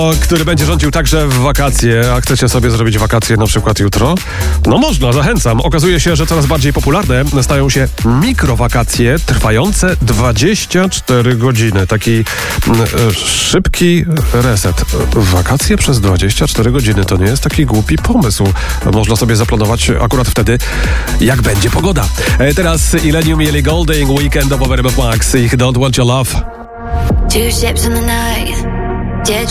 który będzie rządził także w wakacje. A chcecie sobie zrobić wakacje na przykład jutro? No można, zachęcam. Okazuje się, że coraz bardziej popularne stają się mikrowakacje trwające 24 godziny. Taki szybki reset. Wakacje przez 24 godziny to nie jest taki głupi pomysł. Można sobie zaplanować akurat wtedy, jak będzie pogoda. Teraz Illenium i Ellie Goulding, Weekend of Overbeat Max. Ich Don't Want Your Love. Two ships in the night. Jet